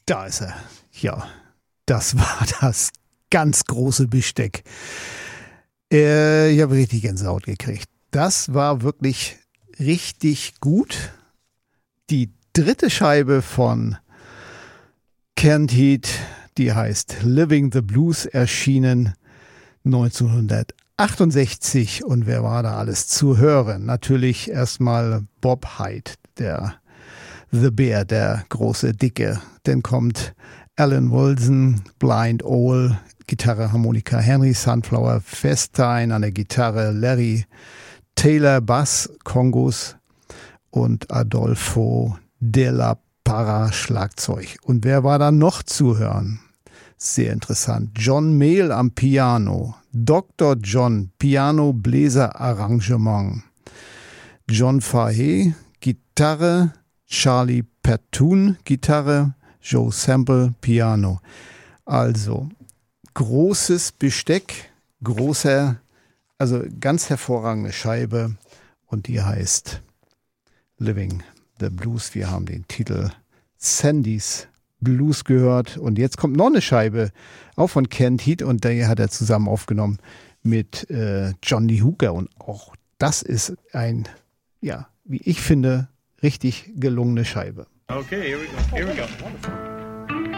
Da ist er. Ja, das war das ganz große Besteck. Ich habe richtig Gänsehaut gekriegt. Das war wirklich richtig gut. Die dritte Scheibe von Canned Heat, die heißt Living the Blues, erschienen 1968. Und wer war da alles zu hören? Natürlich erstmal Bob Hyde, der The Bear, der große Dicke. Dann kommt Alan Wilson, Blind Owl, Gitarre, Harmonika, Henry Sunflower Festine an der Gitarre, Larry Taylor Bass, Kongos und Adolfo de la Parra Schlagzeug. Und wer war da noch zu hören? Sehr interessant. John Mayall am Piano, Dr. John, Piano, Bläser, Arrangement, John Fahey, Gitarre, Charlie Pertun, Gitarre, Joe Sample, Piano. Also großes Besteck, also ganz hervorragende Scheibe, und die heißt Living the Blues. Wir haben den Titel Sandy's Blues gehört, und jetzt kommt noch eine Scheibe, auch von Canned Heat, und die hat er zusammen aufgenommen mit John Lee Hooker, und auch das ist ein, ja, wie ich finde, richtig gelungene Scheibe. Okay, here we go.